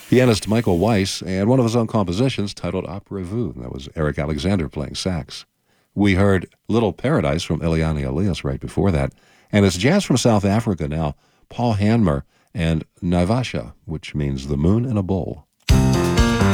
Pianist Michael Weiss, and one of his own compositions titled Opera Vu. That was Eric Alexander playing sax. We heard Little Paradise from Eliane Elias right before that. And it's jazz from South Africa now, Paul Hanmer and Naivasha, which means the moon in a bowl.